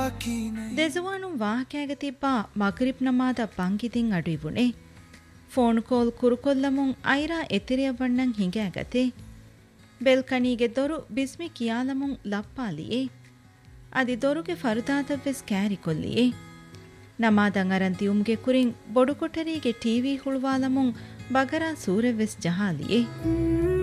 ದೆಜವಾನು ವಾಹಕ್ಯಾಗ ತಿಬ್ಬ ಮಗರಿಬ್ ನಮಾದ ಪಂಗಿದಿನ್ ಅಡುಯಿವುಣೆ phone call ಕುರುಕೊಲ್ಲಮುಂ Aira ಎತಿರಿಯ ಬಣ್ಣಂ ಹಿಂಗಾಗತೆ ಬೆಲ್ಕಣಿಗೆ ದೊರು ಬಿಸ್ಮಿ ಕಿಯಾಲಮುಂ ಲಪ್ಪಾಲಿಯೇ ಅದಿ ದೊರುಗೆ ಫರುದಾದವ್ವೆಸ್ carry ಕೊಲ್ಲಿಯೇ ನಮಾದಂ ಅರಂತಿ ಉಮ್ಗೆ ಕುರಿಂ ಬೊಡುಕೊಟರಿಗೆ TV ಹುಳುವಾಲಮುಂ ಬಗರಾ ಸೂರೆವ್ವೆಸ್ ಜಹಾಲಿಯೇ